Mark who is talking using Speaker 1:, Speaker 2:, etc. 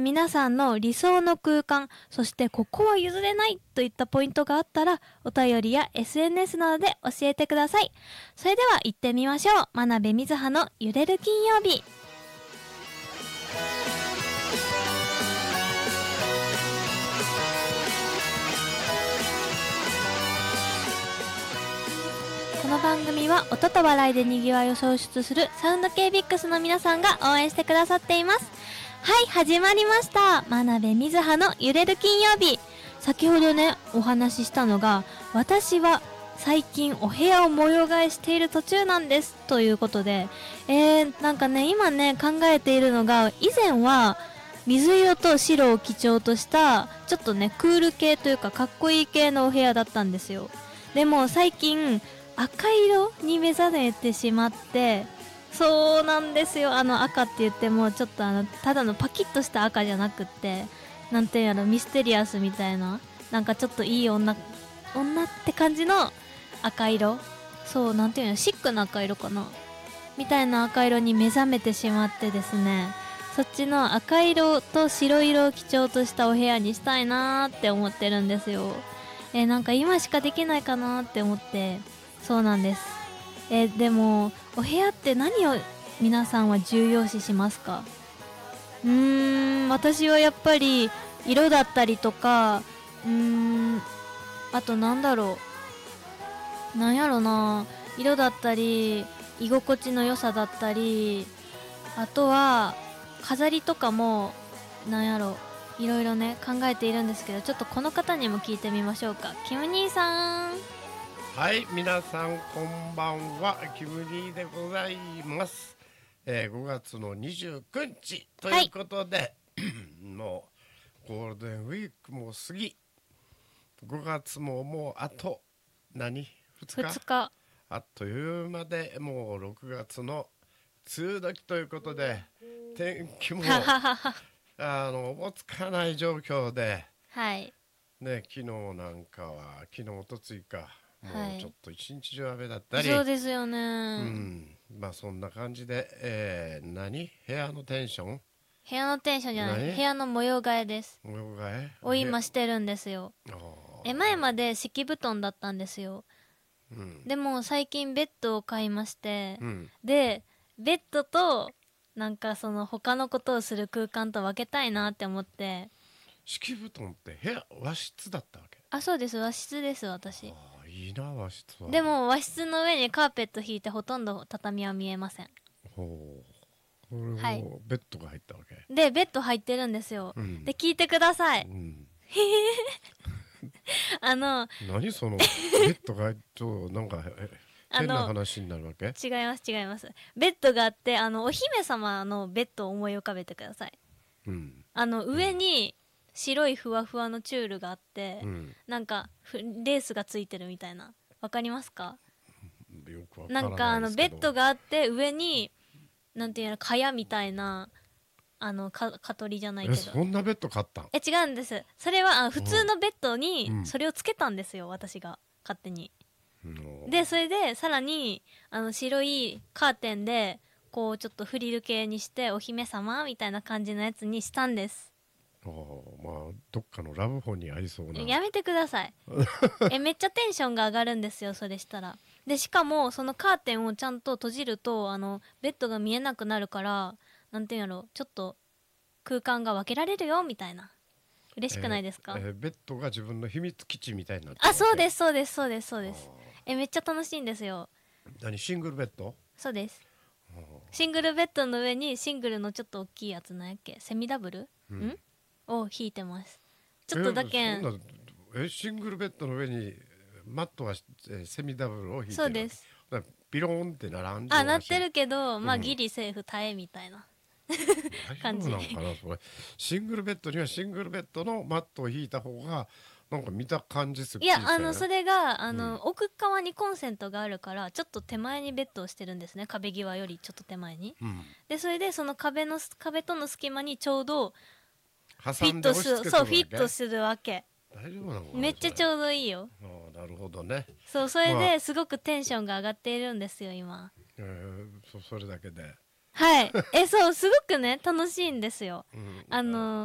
Speaker 1: 皆さんの理想の空間、そしてここは譲れないといったポイントがあったら、お便りや SNS などで教えてください。それでは行ってみましょう。真鍋みずはの揺れる金曜日。この番組は音と笑いでにぎわいを創出するサウンド系ビックスの皆さんが応援してくださっています。はい、始まりました。真鍋みずはの揺れる金曜日。先ほどね、お話ししたのが、私は最近お部屋を模様替えしている途中なんですということで、なんかね、今ね、考えているのが、以前は水色と白を基調としたちょっとね、クール系というかかっこいい系のお部屋だったんですよ。でも最近赤色に目覚めてしまって、そうなんですよ。赤って言ってもちょっとただのパキッとした赤じゃなくって、なんていうの、ミステリアスみたいな、なんかちょっといい女って感じの赤色、そう、なんていうの、シックな赤色かなみたいな赤色に目覚めてしまってですね、そっちの赤色と白色を基調としたお部屋にしたいなーって思ってるんですよ。なんか今しかできないかなーって思って、そうなんです。でもお部屋って何を皆さんは重要視しますか？私はやっぱり色だったりとか、あとなんだろう、なんやろな、色だったり居心地の良さだったり、あとは飾りとかもなんやろ、いろいろね考えているんですけど、ちょっとこの方にも聞いてみましょうか。キム兄さん。
Speaker 2: はい、皆さんこんばんは、キムニーでございます。5月の29日ということで、もうゴールデンウィークも過ぎ、5月ももうあと2日あっという間で、もう6月の梅雨時ということで、天気もおぼつかない状況で、
Speaker 1: はい
Speaker 2: ね、昨日なんかは、昨日おとついか、もうちょっと一日中雨だったり、
Speaker 1: そうですよね、
Speaker 2: まあそんな感じで、部屋のテンション、
Speaker 1: 部屋のテンションじゃない、部屋の模様替えです。
Speaker 2: 模様替え
Speaker 1: を今してるんですよ。前まで敷布団だったんですよ。でも最近ベッドを買いまして、でベッドとなんかその他のことをする空間と分けたいなって思って。
Speaker 2: 敷布団って和室だったわけ？
Speaker 1: あ、そうです、和室です。私
Speaker 2: いいな、和室は。
Speaker 1: でも和室の上にカーペット引いてほとんど畳は見えません。
Speaker 2: これもベッドが入ったわけ
Speaker 1: で、ベッド入ってるんですよ、で聞いてください、
Speaker 2: 何そのベッドがとなんか変な話になるわけ？
Speaker 1: 違います違います。ベッドがあって、お姫様のベッドを思い浮かべてください。上に白いふわふわのチュールがあって、なんかレースがついてるみたいな、わかりますか？
Speaker 2: よくわからないですけど、
Speaker 1: なんかベッドがあって、上になんていうの、蚊帳みたいな、蚊取りじゃないけど。
Speaker 2: そんなベッド買ったん？
Speaker 1: 違うんです。それは普通のベッドにそれをつけたんですよ、私が勝手に。でそれでさらに白いカーテンでこうちょっとフリル系にして、お姫様みたいな感じのやつにしたんです。
Speaker 2: まあどっかのラブホにありそうな。
Speaker 1: やめてくださいめっちゃテンションが上がるんですよ、それしたら。でしかもそのカーテンをちゃんと閉じるとベッドが見えなくなるから、なんていうんやろ、ちょっと空間が分けられるよみたいな。嬉しくないですか？
Speaker 2: ベッドが自分の秘密基地みたいになって
Speaker 1: る。あ、そうですそうですそうですそうです。めっちゃ楽しいんですよ。
Speaker 2: シングルベッド？
Speaker 1: そうです。シングルベッドの上にシングルのちょっと大きいやつ、なんやっけ、セミダブル、を引いてます。ちょっとだけ
Speaker 2: シングルベッドの上にマットはセミダブルを引いてる。
Speaker 1: そうです。
Speaker 2: ピローンって並んで
Speaker 1: なってるけど、まあギリセーフ耐えみたいな
Speaker 2: 感じ。大丈夫なのかなそれ。シングルベッドにはシングルベッドのマットを引いた方がなんか見た感じする。
Speaker 1: いや、それが奥側にコンセントがあるから、ちょっと手前にベッドをしてるんですね、壁際よりちょっと手前に、でそれでその壁との隙間にちょうどフィットする、そうフィットするわけ。
Speaker 2: 大丈夫なのかな？
Speaker 1: めっちゃちょうどいいよ。
Speaker 2: なるほどね。
Speaker 1: そうそれですごくテンションが上がっているんですよ今。
Speaker 2: それだけで。
Speaker 1: はいそう、すごくね楽しいんですよ。